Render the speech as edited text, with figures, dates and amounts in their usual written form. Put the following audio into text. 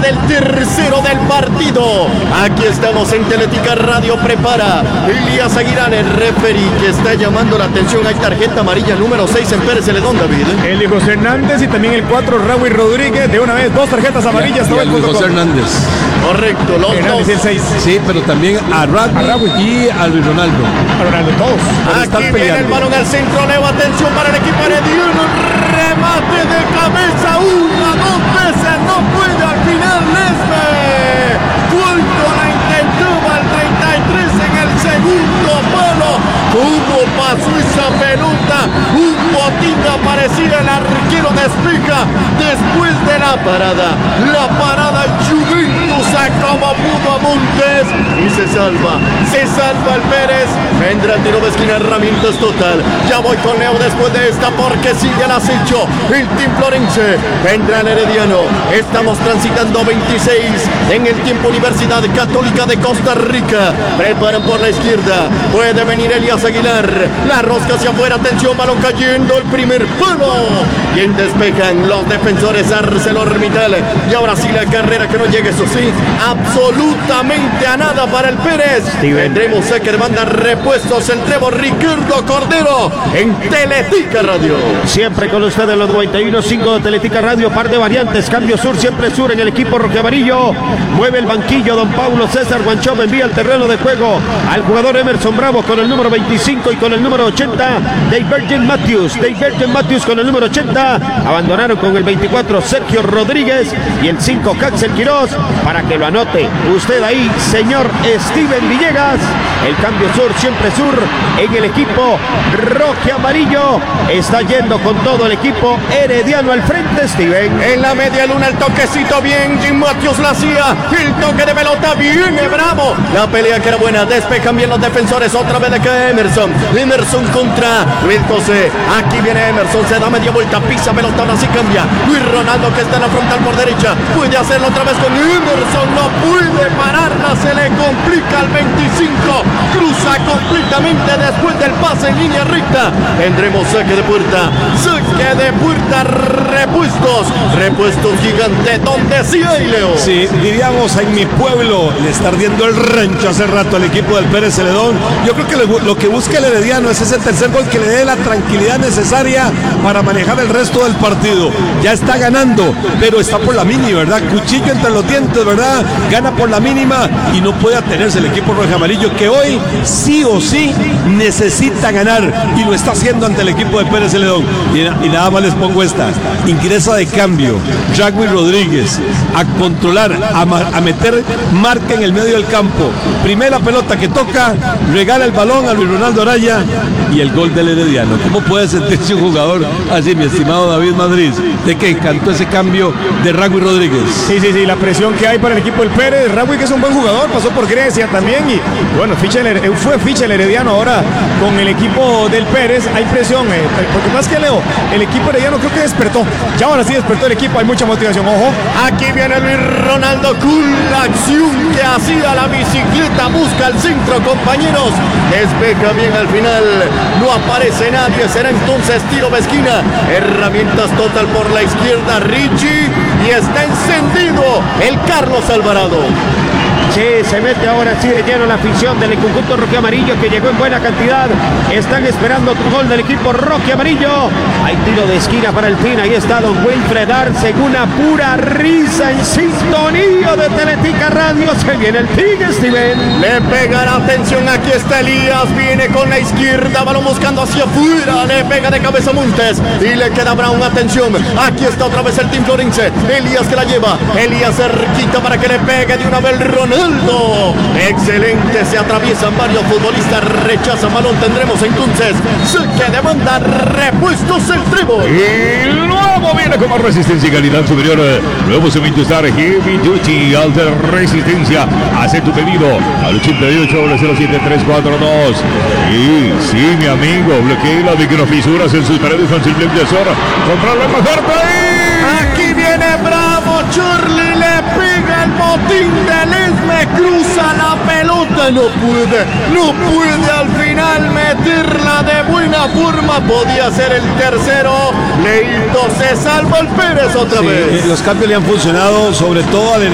del tercero del partido. Aquí estamos en Teletica Radio. Prepara Elías Aguirre, el referee, que está llamando la atención. Hay tarjeta amarilla número 6 en Pérez Celedón, David. El de José Hernández y también el 4, Raúl Rodríguez. De una vez, 2 tarjetas amarillas. Y el José Hernández. Correcto, los Hernández, dos. El 6. Sí, pero también a Raúl y a Luis Ronaldo. A Ronaldo, todos. Aquí viene el balón al centro. Leo, atención para el equipo herediano. Remate de cabeza. 1, 2 veces. No puede al final Lesme. Cuando la intentaba al 33 en el segundo palo. ¿Cómo pasó esa pelota? Un botín aparecía, el arquero despeja después de la parada. La parada Juventus como pudo a Montes y se salva el Pérez. Vendrá el tiro de esquina, herramientas total. Ya voy con Leo después de esta porque sigue el acecho. El Team Florense vendrá el herediano. Estamos transitando 26 en el tiempo. Universidad Católica de Costa Rica. Preparan por la izquierda. Puede venir Elías Aguilar. La rosca hacia afuera. Atención, balón cayendo. El primer palo. Bien despejan los defensores ArcelorMittal. Y ahora sí la carrera que no llegue, eso sí, absolutamente a nada para el Pérez. Tendremos saque de banda, repuestos. Entremos Ricardo Cordero en Teletica Radio. Siempre con ustedes los 91.5 de Teletica Radio. Par de variantes. Cambio sur, siempre sur en el equipo rojiamarillo. Mueve el banquillo don Paulo César Guanchov. Envía al terreno de juego al jugador Emerson Bravo con el número 25 y con el número 80 Divergent Matthews con el número 80. Abandonaron con el 24 Sergio Rodríguez y el 5 Caxel Quiroz, para que lo anote usted ahí, señor Steven Villegas. El cambio sur, siempre sur en el equipo rojiamarillo. Está yendo con todo el equipo herediano al frente, Steven. En la media luna el toquecito bien, Jim Matthews la hacía. El toque de pelota viene Bravo. La pelea que era buena, despejan bien los defensores. Otra vez de que Emerson contra Luis José. Aquí viene Emerson, se da media vuelta, pisa pelota, ahora sí cambia. Luis Ronaldo, que está en la frontal por derecha, puede hacerlo otra vez con Emerson, no puede pararla, se le complica al 25. Cruza completamente después del pase en línea recta. Tendremos saque de puerta, repuestos gigante, donde sí hay, Leo. Sí, diríamos en mi pueblo, le está ardiendo el rancho hace rato al equipo del Pérez Celedón. Yo creo que lo que busca el herediano es ese tercer gol que le dé la tranquilidad necesaria para manejar el resto del partido. Ya está ganando, pero está por la mínima, ¿verdad? Cuchillo entre los dientes, ¿verdad? Gana por la mínima y no puede atenerse el equipo rojo-amarillo, que hoy sí o sí necesita ganar y lo está haciendo ante el equipo de Pérez Celedón. Y nada más les pongo esta: ingresa de cambio Raúl Rodríguez a controlar, a meter marca en el medio del campo. Primera pelota que toca, regala el balón a Luis Ronaldo Araya y el gol del herediano. ¿Cómo puede sentirse un jugador así, mi estimado David Madrid, de que encantó ese cambio de Raúl Rodríguez? Sí, la presión que hay para el equipo del Pérez. Raúl, que es un buen jugador, pasó por Grecia también y bueno, fue ficha el herediano. Ahora con el equipo del Pérez hay presión, porque más que Leo, el equipo herediano creo que despertó. Ya ahora sí despertó el equipo, hay mucha motivación. Ojo, aquí viene Luis Ronaldo con la acción que hacía la bicicleta, busca el centro, compañeros, despeja bien al final, no aparece nadie, será entonces tiro de esquina. Herramientas total por la izquierda, Richie, y está encendido el Carlos Alvarado. Sí, se mete ahora sí de lleno la afición del conjunto rojiamarillo, que llegó en buena cantidad. Están esperando otro gol del equipo rojiamarillo. Hay tiro de esquina para el fin. Ahí está don Wilfred Arce, una pura risa en sintonía de Teletica Radio. Se viene el Tigre, Steven. Le pega la atención, aquí está Elías, viene con la izquierda, balón buscando hacia afuera, le pega de cabeza Montes y le queda Brown, atención, aquí está otra vez el Team Florense. Elías que la lleva, Elías cerquita para que le pegue de una vez Ronaldo. Excelente, se atraviesan varios futbolistas, rechaza balón. Tendremos entonces saque de banda, repuestos el Trébol. Y luego viene con más resistencia y calidad superior. Nuevo cemento Star Heavy Duty, alta resistencia. Hace tu pedido al 88-07342. Y sí, mi amigo, bloquea las microfisuras en sus paredes con simple impresor. Comprarlo más fuerte. Aquí viene Bravo, Charlie le pega el botín de Lesme, cruza la pelota, no puede al final meterla de buena forma, podía ser el tercero. Leito, se salva el Pérez otra vez. Los cambios le han funcionado, sobre todo al